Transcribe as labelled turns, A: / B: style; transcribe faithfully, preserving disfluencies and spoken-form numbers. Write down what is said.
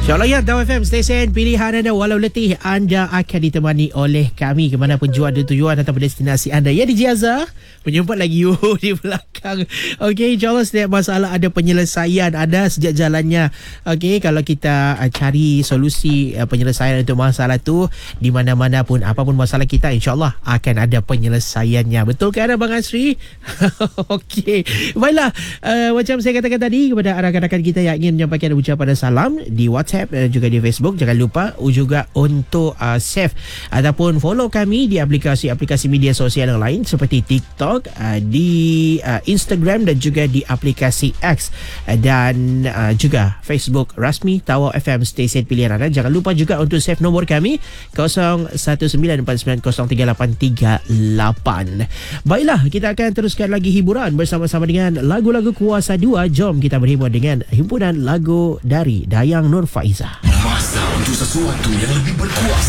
A: InsyaAllah ya, Daw F M stesen pilihan anda. Walau letih, anda akan ditemani oleh kami kemanapun jua ada tujuan ataupun destinasi anda. Ya, D J Azhar menyumpat lagi you di belakang. Okey, insyaAllah setiap masalah ada penyelesaian, ada sejak jalannya. Okey, kalau kita uh, cari solusi uh, penyelesaian untuk masalah tu di mana-mana pun, apapun masalah kita, insyaAllah akan ada penyelesaiannya. Betul ke Abang Asri? Okey, baiklah, uh, macam saya katakan tadi kepada rakan-rakan kita yang ingin menyampaikan ucapan dan salam di WhatsApp dan juga di Facebook, jangan lupa juga untuk uh, save ataupun follow kami di aplikasi-aplikasi media sosial yang lain seperti TikTok, uh, di uh, Instagram dan juga di aplikasi X, uh, dan uh, juga Facebook rasmi Tawau F M stesen pilihan anda. Jangan lupa juga untuk save nombor kami kosong satu sembilan empat sembilan kosong tiga lapan tiga lapan. Baiklah, kita akan teruskan lagi hiburan bersama-sama dengan lagu-lagu Kuasa dua. Jom kita berhibur dengan himpunan lagu dari Dayang Nur Faizah.
B: Masa untuk sesuatu yang lebih berkuasa.